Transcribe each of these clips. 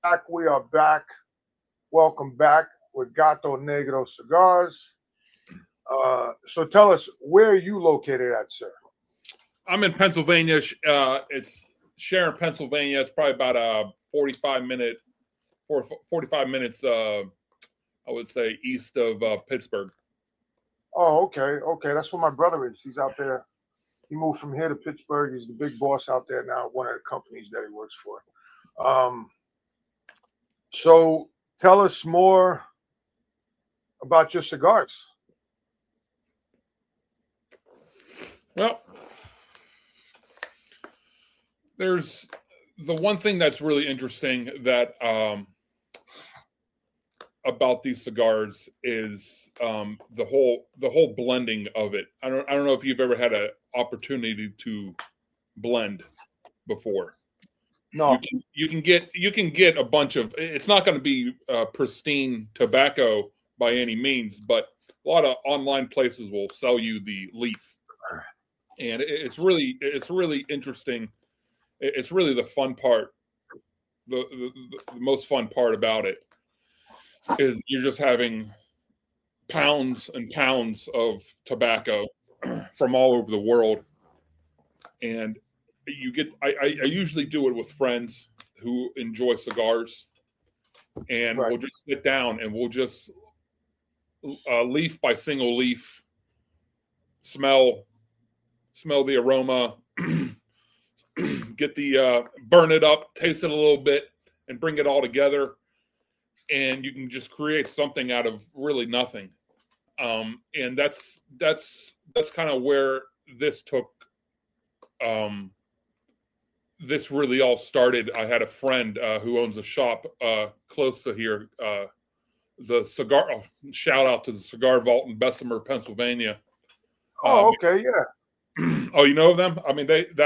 back. We are back. Welcome back with Gato Negro Cigars. So tell us, where are you located at, sir? I'm in Pennsylvania. It's Sharon, Pennsylvania. It's probably about a 45 minutes, I would say, east of Pittsburgh. Oh, okay. That's where my brother is. He's out there. He moved from here to Pittsburgh. He's the big boss out there now, one of the companies that he works for. So tell us more about your cigars. Well, there's the one thing that's really interesting that about these cigars is the whole blending of it. I don't know if you've ever had an opportunity to blend before. No, you can get a bunch of. It's not going to be pristine tobacco by any means, but a lot of online places will sell you the leaf, and it's really interesting. It's really the fun part. The most fun part about it is you're just having pounds and pounds of tobacco from all over the world, and you get. I usually do it with friends who enjoy cigars, and Right. we'll just sit down and we'll just leaf by single leaf smell the aroma, get the burn it up, taste it a little bit, and bring it all together, and you can just create something out of really nothing. And that's kind of where this took. This really all started. I had a friend who owns a shop close to here. The cigar. Shout out to the Cigar Vault in Bessemer, Pennsylvania. Oh, okay, yeah. Oh, you know of them? I mean,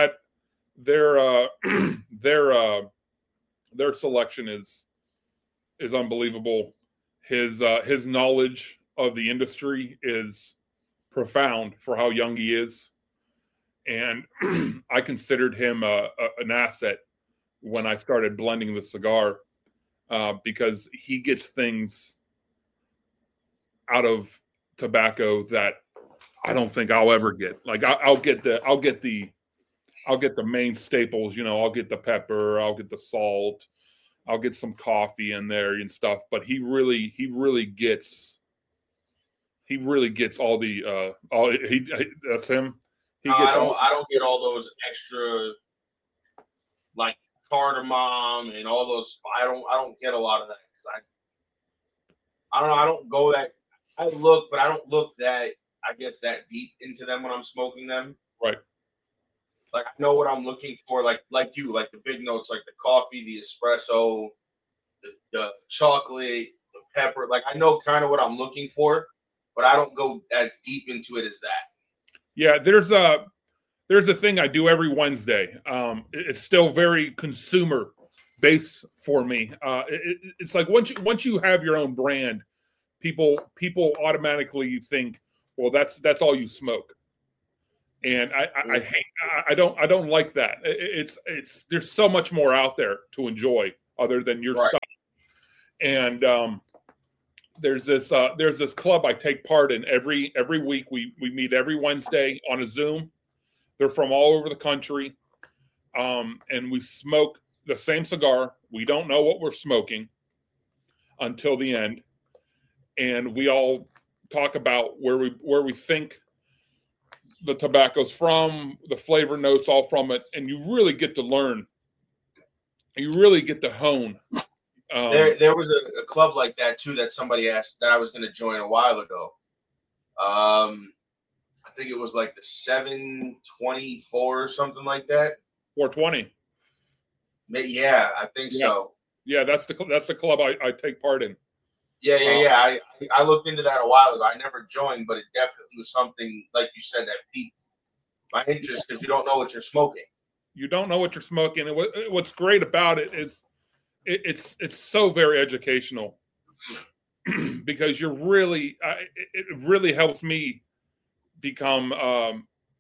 their selection is unbelievable. His knowledge of the industry is profound for how young he is. And I considered him an asset when I started blending the cigar because he gets things out of tobacco that I don't think I'll ever get. Like I'll get the main staples. You know, I'll get the pepper, I'll get the salt, I'll get some coffee in there and stuff. But he really gets all the that's him. I don't get all those extra like cardamom and all those. I don't get a lot of that because I don't know. I don't go that. I look, but I don't look that. I guess that deep into them when I'm smoking them. Right. Like I know what I'm looking for. Like you, like the big notes, like the coffee, the espresso, the chocolate, the pepper. Like I know kind of what I'm looking for, but I don't go as deep into it as that. Yeah, there's a thing I do every Wednesday. It's still very consumer based for me. It's like once you have your own brand, people automatically think, well, that's all you smoke, and I don't like that. It's there's so much more out there to enjoy other than your stuff, and there's this club I take part in every week. We meet every Wednesday on a Zoom. They're from all over the country, and we smoke the same cigar. We don't know what we're smoking until the end, and we all talk about where we think the tobacco's from, the flavor notes all from it, and you really get to learn. You really get to hone. There was a club like that too that somebody asked that I was going to join a while ago. I think it was like the 724 or something like that. 420. Yeah, I think so. Yeah, that's the club I take part in. Yeah. I looked into that a while ago. I never joined, but it definitely was something, like you said, that piqued my interest because you don't know what you're smoking. You don't know what you're smoking. And what's great about it is it's so very educational because you're really it really helps me become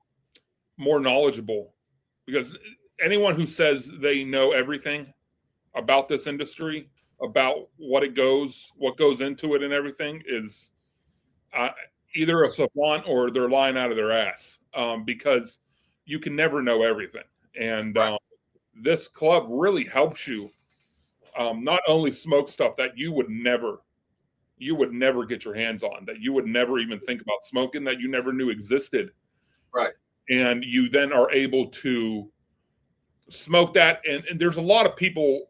more knowledgeable, because anyone who says they know everything about this industry, about what goes into it and everything is either a savant or they're lying out of their ass, because you can never know everything. And this club really helps you not only smoke stuff that you would never get your hands on, that you would never even think about smoking, that you never knew existed. Right. And you then are able to smoke that. And there's a lot of people,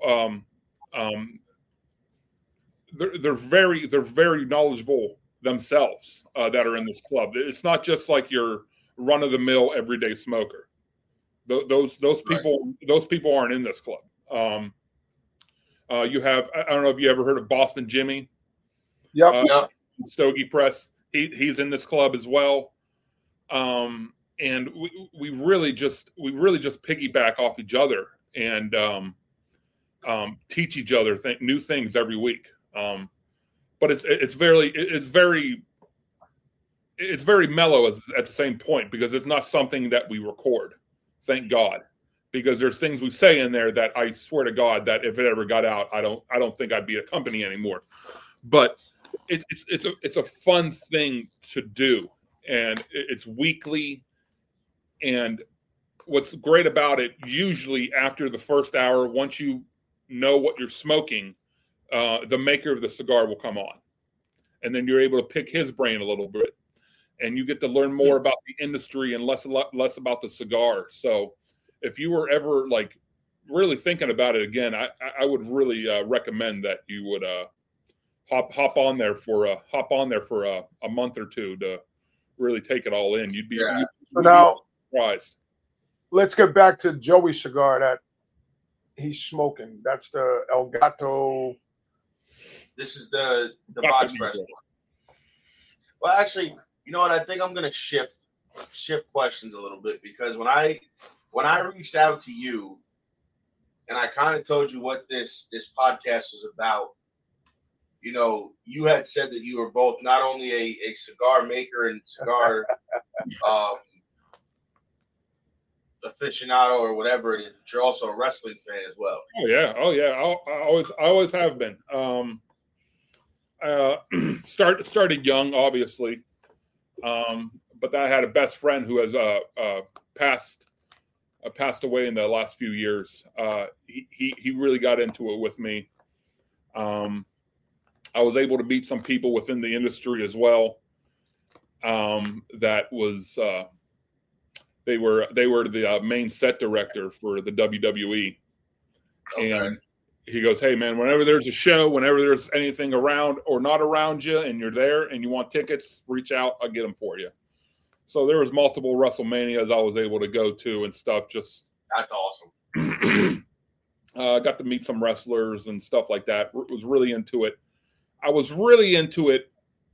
they're very knowledgeable themselves that are in this club. It's not just like your run of the mill everyday smoker. Those people aren't in this club. You have, I don't know if you ever heard of Boston Jimmy. Yep. Stogie Press. He's in this club as well. And we really just piggyback off each other and teach each other new things every week. But it's very mellow at the same point, because it's not something that we record. Thank God, because there's things we say in there that I swear to God that if it ever got out, I don't think I'd be a company anymore. But it's a fun thing to do, and it's weekly. And what's great about it, usually after the first hour, once you know what you're smoking, the maker of the cigar will come on, and then you're able to pick his brain a little bit, and you get to learn more about the industry and less about the cigar. So if you were ever like really thinking about it again, I would really recommend that you would hop on there for a month or two to really take it all in. You'd be surprised. Let's get back to Joey's cigar that he's smoking. That's the El Gato. This is the box press one. Well, actually, you know what? I think I'm gonna shift questions a little bit, because when I reached out to you and I kind of told you what this podcast was about, you know, you had said that you were both not only a cigar maker and cigar aficionado or whatever it is, but you're also a wrestling fan as well. Oh yeah. I always have been. Started young, obviously, but I had a best friend who has passed away in the last few years. He really got into it with me. I was able to meet some people within the industry as well. That was they were the main set director for the WWE. Okay. And he goes, "Hey man, whenever there's a show, whenever there's anything around or not around you, and you're there and you want tickets, reach out. I'll get them for you." So there was multiple WrestleManias I was able to go to and stuff. That's awesome. Got to meet some wrestlers and stuff like that. Was really into it. I was really into it,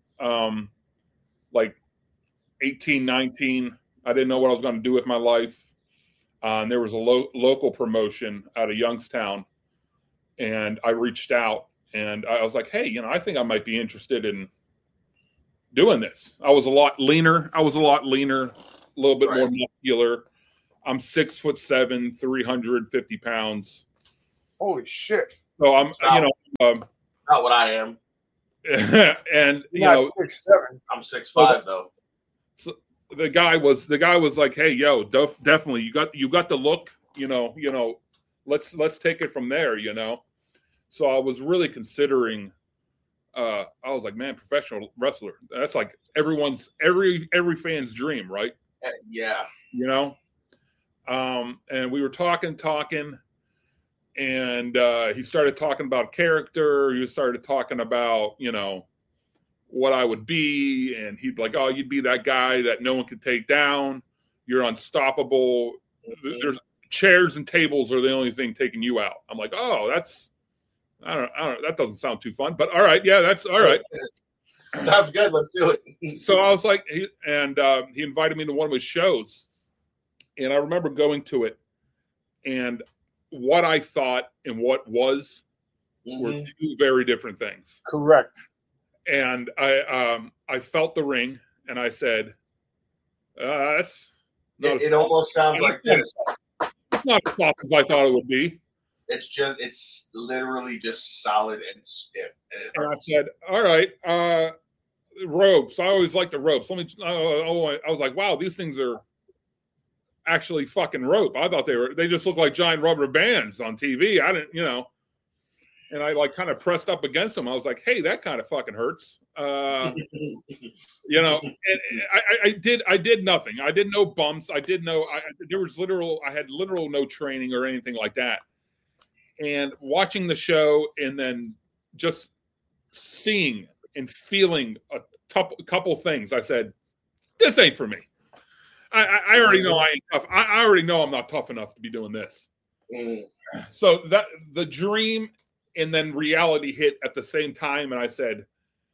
like 18, 19. I didn't know what I was going to do with my life. And there was a local promotion out of Youngstown, and I reached out and I was like, "Hey, you know, I think I might be interested in doing this." I was a lot leaner, a little bit more muscular. I'm 6'7", 350 pounds. Holy shit! So I'm, not what I am. And you Not know, 6'7". I'm 6'5" though. So the guy was like, "Hey, yo, definitely, you got the look. You know, let's take it from there. You know." So I was really considering. I was like, man, professional wrestler. That's like every fan's dream, right? Yeah. You know. And we were talking, and he started talking about character. He started talking about, you know, what I would be, and he'd be like, "Oh, you'd be that guy that no one could take down. You're unstoppable. There's chairs and tables are the only thing taking you out." I'm like, "Oh, that's I don't that doesn't sound too fun, but all right, yeah, that's all right." Sounds good. Let's do it. So I was like, he invited me to one of his shows, and I remember going to it, and what I thought and what was were two very different things. Correct. And I felt the ring, and I said, "That's not." It almost sounds like this. Not as soft as I thought it would be. It's literally just solid and stiff. And I said, all right, ropes. I always like the ropes. I was like, wow, these things are actually fucking rope. I thought they just looked like giant rubber bands on TV. I didn't, and I like kind of pressed up against them. I was like, hey, that kind of fucking hurts. And I did nothing. I did no bumps. I had literal no training or anything like that. And watching the show and then just seeing and feeling a couple things, I said, this ain't for me. I already know I ain't tough. I already know I'm not tough enough to be doing this. So that the dream and then reality hit at the same time, and I said,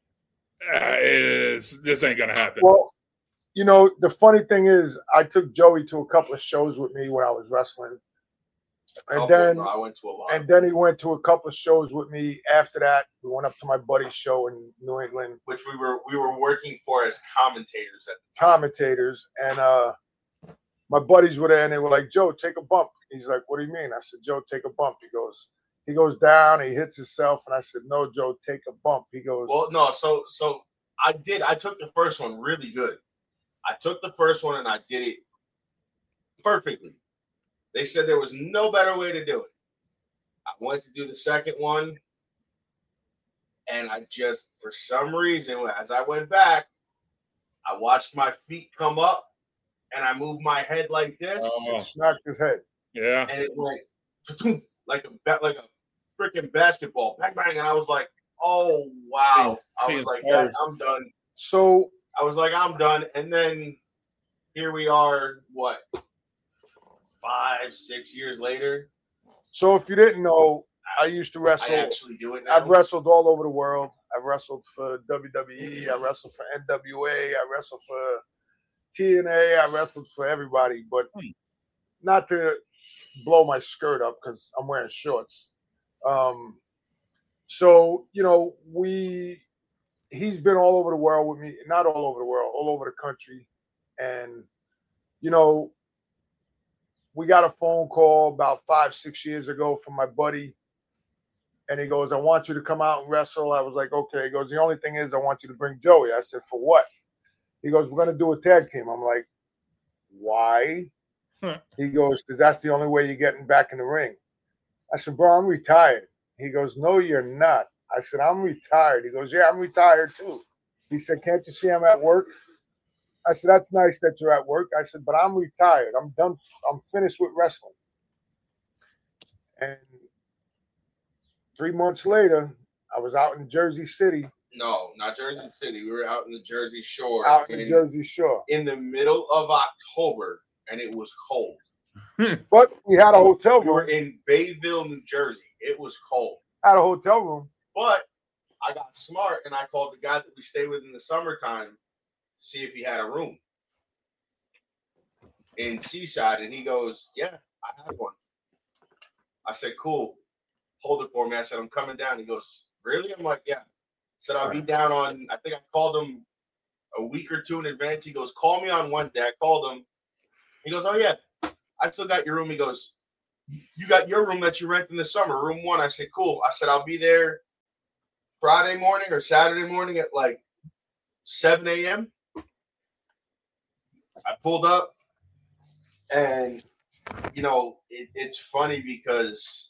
this ain't gonna happen. Well, the funny thing is, I took Joey to a couple of shows with me when I was wrestling, and then I went to a lot. And then he went to a couple of shows with me. After that, we went up to my buddy's show in New England, which we were working for as commentators at the time. And my buddies were there, and they were like, "Joe, take a bump." He's like, "What do you mean?" I said, "Joe, take a bump." He goes down, he hits himself, and I said, "No, Joe, take a bump." He goes, "Well, no." So I did. I took the first one really good. I took the first one and I did it perfectly. They said there was no better way to do it. I went to do the second one, and I just, for some reason, as I went back, I watched my feet come up, and I moved my head like this. Smacked his head. Yeah. And it went like a freaking basketball, bang bang, and I was like, "Oh wow!" I was like, "I'm done." So I was like, "I'm done," and then here we are. What? 5-6 years later. So if you didn't know, I used to wrestle. I actually do it now. I've wrestled all over the world. I wrestled for WWE. I wrestled for NWA. I wrestled for TNA. I wrestled for everybody, but not to blow my skirt up because I'm wearing shorts. So he's been all over the world with me. Not all over the world, all over the country, and we got a phone call about 5-6 years ago from my buddy, and he goes, "I want you to come out and wrestle." I was like, "Okay." He goes, "The only thing is I want you to bring Joey." I said, "For what?" He goes, "We're going to do a tag team." I'm like, "Why?" He goes, "Because that's the only way you're getting back in the ring." I said, "Bro, I'm retired." He goes, "No, you're not." I said, "I'm retired." He goes, "Yeah, I'm retired too." He said, "Can't you see I'm at work?" I said, "That's nice that you're at work." I said, "But I'm retired. I'm done. I'm finished with wrestling." And 3 months later, I was out in Jersey City. No, not Jersey City. We were out in the Jersey Shore. Out in Jersey Shore. In the middle of October, and it was cold. But we had a hotel room. We were in Bayville, New Jersey. It was cold. Had a hotel room. But I got smart, and I called the guy that we stayed with in the summertime to see if he had a room in Seaside, and he goes, "Yeah, I have one." I said, "Cool. Hold it for me." I said, "I'm coming down." He goes, "Really?" I'm like, "Yeah." I said, "I'll be down on," I think I called him a week or two in advance. He goes, "Call me on Wednesday." I called him. He goes, "Oh, yeah, I still got your room." He goes, "You got your room that you rent in the summer, room 1." I said, "Cool." I said, "I'll be there Friday morning or Saturday morning at like 7 a.m. I pulled up, and it's funny because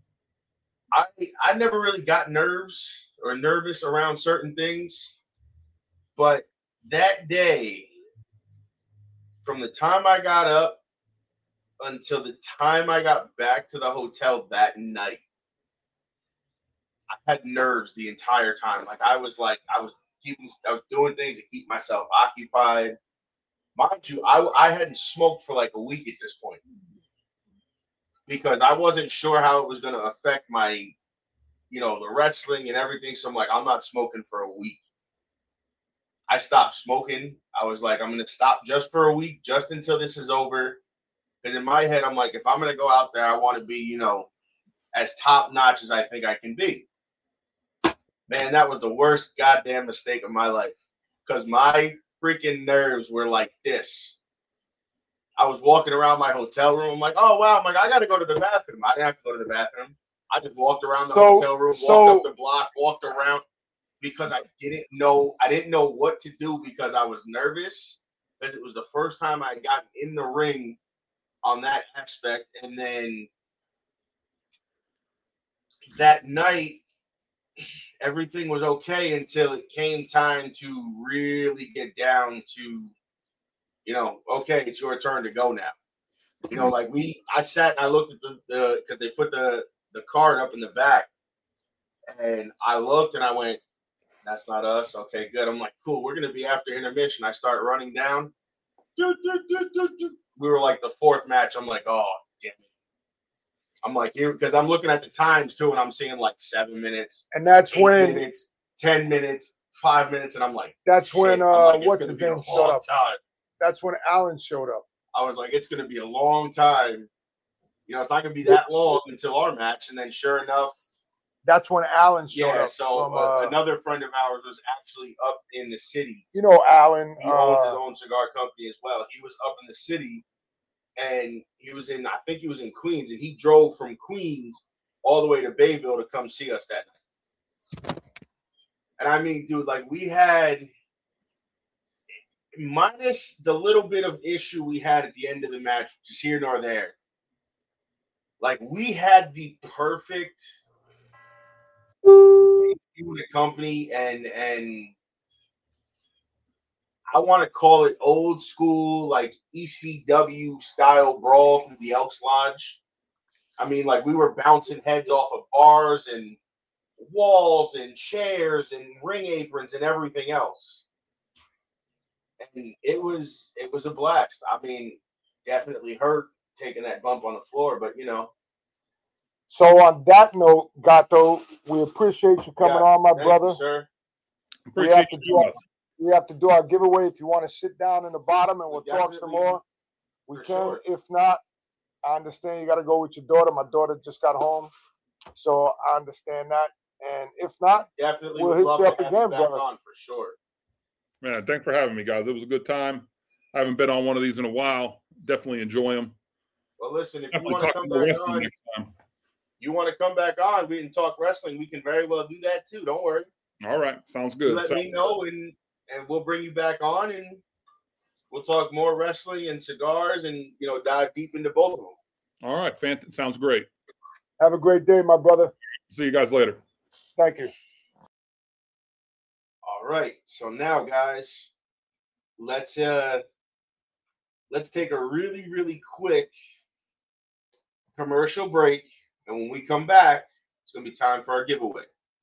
I never really got nervous around certain things, but that day, from the time I got up until the time I got back to the hotel that night, I had nerves the entire time. I was doing things to keep myself occupied. Mind you, I hadn't smoked for like a week at this point because I wasn't sure how it was going to affect my, the wrestling and everything. So I'm like, I'm not smoking for a week. I stopped smoking. I was like, I'm going to stop just for a week, just until this is over. Because in my head, I'm like, if I'm going to go out there, I want to be, as top notch as I think I can be. Man, that was the worst goddamn mistake of my life because my freaking nerves were like this. I was walking around my hotel room. I'm like, oh wow, I'm like, I got to go to the bathroom. I didn't have to go to the bathroom. I just walked around the hotel room, walked up the block, walked around because I didn't know what to do because I was nervous because it was the first time I had gotten in the ring on that aspect. And then that night, everything was okay until it came time to really get down to, okay, it's your turn to go now. Like I sat and I looked at the because they put the card up in the back, and I looked and I went, that's not us. Okay, good. I'm like, cool. We're gonna be after intermission. I start running down. We were like the fourth match. I'm like, oh damn it. I'm like, here because I'm looking at the times too, and I'm seeing like 7 minutes, and that's 8 when minutes, 10 minutes, 5 minutes, and I'm like, that's when like, what's his name showed up. Time. That's when Allen showed up. I was like, it's gonna be a long time. It's not gonna be that long until our match, and then sure enough. That's when Allen showed up. So another friend of ours was actually up in the city. Allen. He owns his own cigar company as well. He was up in the city, and I think he was in Queens, and he drove from Queens all the way to Bayville to come see us that night. And I mean, dude, like we had, minus the little bit of issue we had at the end of the match, just here nor there, like we had the perfect the company and I want to call it old school like ECW style brawl from the Elks Lodge. I mean, like we were bouncing heads off of bars and walls and chairs and ring aprons and everything else. And it was a blast. I mean, definitely hurt taking that bump on the floor, but So on that note, Gato, we appreciate you coming on, my brother. You, sir. We have to do our giveaway. If you want to sit down in the bottom and we'll talk some more, we can. Sure. If not, I understand you got to go with your daughter. My daughter just got home, so I understand that. And if not, definitely we'll hit you up again, brother. On for sure. Man, thanks for having me, guys. It was a good time. I haven't been on one of these in a while. Definitely enjoy them. Well, listen, if you want to come back on next time. You want to come back on, we can talk wrestling. We can very well do that too. Don't worry. All right. Sounds good. Let me know and we'll bring you back on and we'll talk more wrestling and cigars and, dive deep into both of them. All right. Sounds great. Have a great day, my brother. See you guys later. Thank you. All right. So now, guys, let's take a really, really quick commercial break. And when we come back, it's going to be time for our giveaway.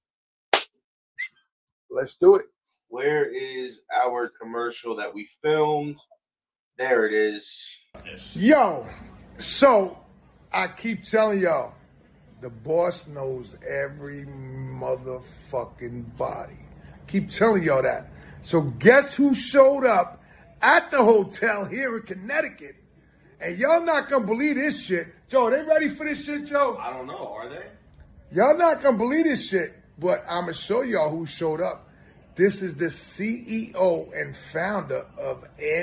Let's do it. Where is our commercial that we filmed? There it is. Yo, so I keep telling y'all, the boss knows every motherfucking body. Keep telling y'all that. So guess who showed up at the hotel here in Connecticut? And y'all not going to believe this shit. Joe, they ready for this shit, Joe? I don't know. Are they? Y'all not going to believe this shit, but I'm going to show y'all who showed up. This is the CEO and founder of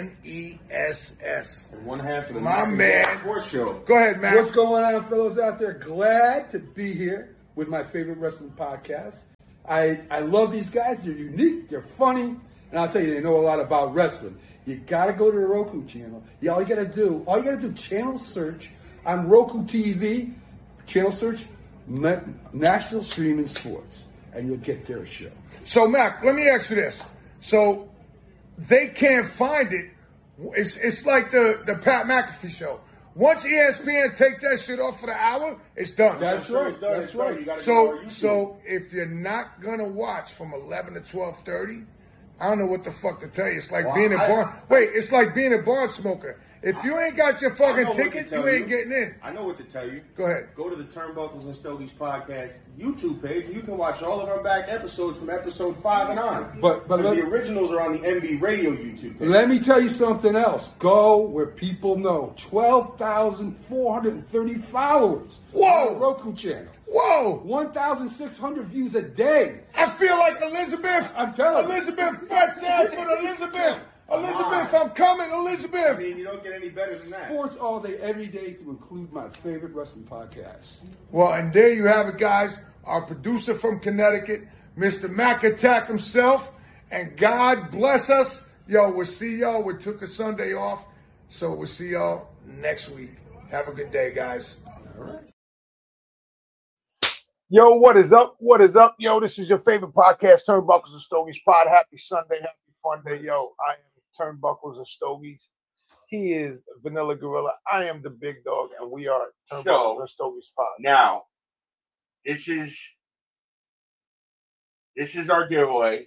NESS. And one half of the My man. Sports Show. Go ahead, man. What's going on, fellows out there? Glad to be here with my favorite wrestling podcast. I love these guys. They're unique. They're funny. And I'll tell you, they know a lot about wrestling. You got to go to the Roku channel. All you got to do, channel search on Roku TV, channel search National Streaming Sports, and you'll get their show. So, Mac, let me ask you this. So, they can't find it. It's like the Pat McAfee show. Once ESPN take that shit off for the hour, it's done. That's right. That's right. So if you're not going to watch from 11 to 12:30, I don't know what the fuck to tell you. It's like being a bar. Wait, it's like being a bar smoker. If you ain't got your fucking ticket, you ain't getting in. I know what to tell you. Go ahead. Go to the Turnbuckles and Stogies podcast YouTube page, and you can watch all of our back episodes from episode 5 and on. But the originals are on the MB Radio YouTube page. Let me tell you something else. Go where people know. 12,430 followers. Whoa! On the Roku channel. Whoa! 1,600 views a day. I feel like Elizabeth. I'm telling you. Elizabeth, fat Sanford, Elizabeth. Elizabeth, I'm coming, Elizabeth. I mean, you don't get any better than that. Sports all day, every day to include my favorite wrestling podcast. Well, and there you have it, guys. Our producer from Connecticut, Mr. Mac Attack himself. And God bless us. Yo, we'll see y'all. We took a Sunday off. So we'll see y'all next week. Have a good day, guys. All right. Yo, what is up? What is up? Yo, this is your favorite podcast, Turnbuckles and Stogies Pod. Happy Sunday, happy fun day. Yo, I am Turnbuckles and Stogies. He is Vanilla Gorilla. I am the big dog, and we are Turnbuckles and Stogies Pod. Now, this is our giveaway,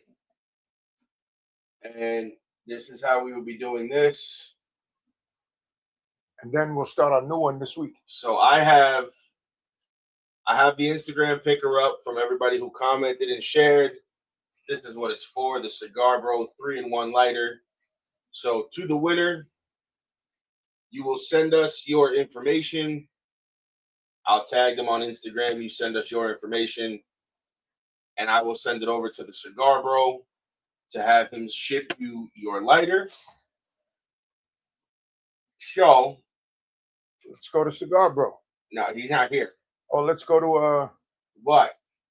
and this is how we will be doing this. And then we'll start our new one this week. So I have the Instagram picker up from everybody who commented and shared. This is what it's for, the Cigar Bro 3-in-1 lighter. So to the winner, you will send us your information. I'll tag them on Instagram. You send us your information, and I will send it over to the Cigar Bro to have him ship you your lighter. So let's go to Cigar Bro. No, he's not here. Oh, let's go to What?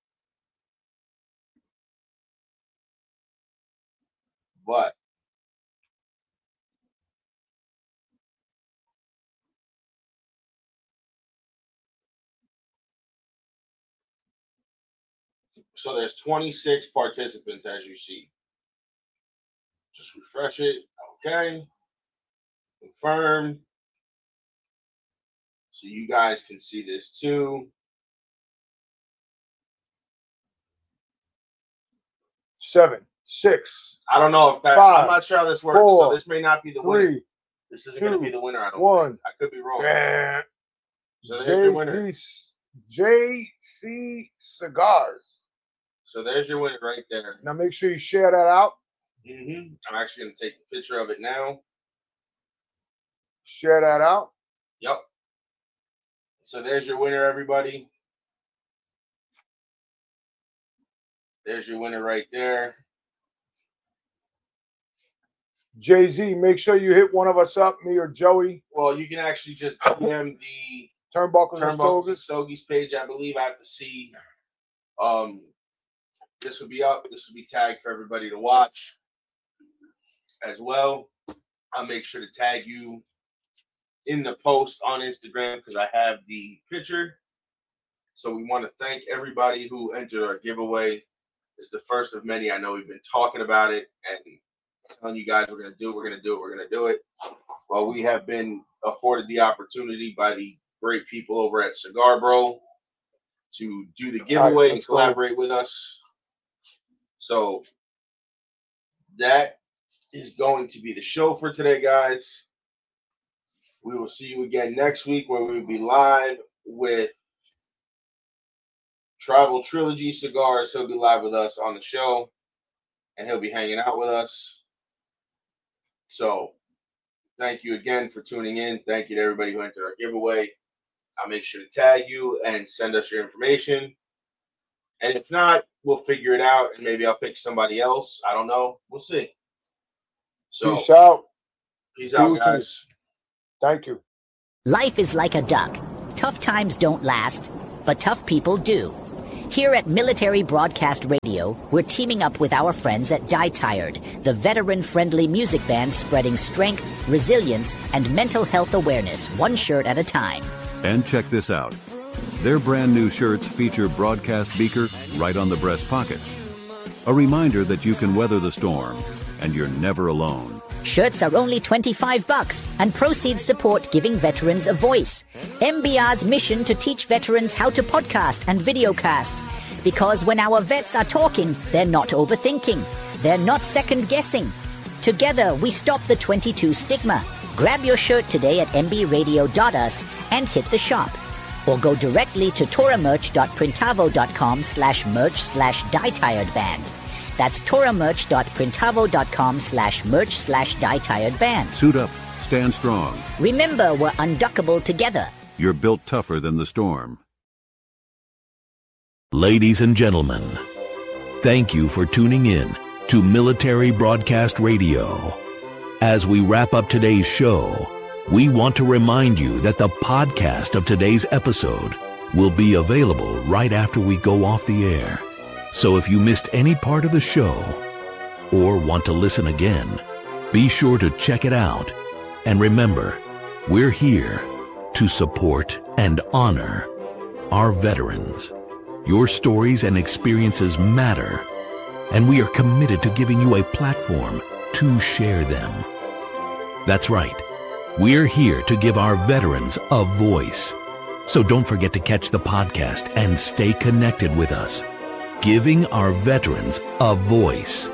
So there's 26 participants, as you see. Just refresh it. Okay. Confirm. So you guys can see this too. 7, 6. I don't know if that. 5, I'm not sure how this works. 4, so this may not be the winner. 3. This isn't going to be the winner. I don't 1. think. I could be wrong. So there's your winner. JC Cigars. So there's your winner right there. Now make sure you share that out. I'm actually going to take a picture of it now. Share that out. Yep. So there's your winner, everybody. There's your winner right there. Jay-Z, make sure you hit one of us up, me or Joey. Well, you can actually just DM the Turnbuckles and and Stogies. Stogies page. I believe I have to see. This will be up. This will be tagged for everybody to watch as well. I'll make sure to tag you in the post on Instagram because I have the picture. So we want to thank everybody who entered our giveaway. It's the first of many. I know we've been talking about it and telling you guys we're going to do it. Well, we have been afforded the opportunity by the great people over at Cigar Bro to do the giveaway and collaborate with us. So that is going to be the show for today, guys. We will see you again next week where we will be live with Tribal Trilogy Cigars. He'll be live with us on the show, and he'll be hanging out with us. So thank you again for tuning in. Thank you to everybody who entered our giveaway. I'll make sure to tag you and send us your information. And if not, we'll figure it out, and maybe I'll pick somebody else. I don't know. We'll see. So Peace out. Peace out, guys. Thank you. Life is like a duck. Tough times don't last, but tough people do. Here at Military Broadcast Radio, we're teaming up with our friends at Die Tired, the veteran-friendly music band spreading strength, resilience, and mental health awareness, one shirt at a time. And check this out. Their brand new shirts feature broadcast beaker right on the breast pocket. A reminder that you can weather the storm, and you're never alone. Shirts are only $25, and proceeds support giving veterans a voice. MBR's mission to teach veterans how to podcast and videocast. Because when our vets are talking, they're not overthinking. They're not second-guessing. Together, we stop the 22 stigma. Grab your shirt today at mbradio.us and hit the shop. Or go directly to toramerch.printavo.com/merch/dietiredband. That's toramerch.printavo.com/merch/dietiredband. Suit up, stand strong. Remember, we're unduckable together. You're built tougher than the storm. Ladies and gentlemen, thank you for tuning in to Military Broadcast Radio. As we wrap up today's show, we want to remind you that the podcast of today's episode will be available right after we go off the air. So if you missed any part of the show or want to listen again, be sure to check it out. And remember, we're here to support and honor our veterans. Your stories and experiences matter, and we are committed to giving you a platform to share them. That's right. We're here to give our veterans a voice. So don't forget to catch the podcast and stay connected with us. Giving our veterans a voice.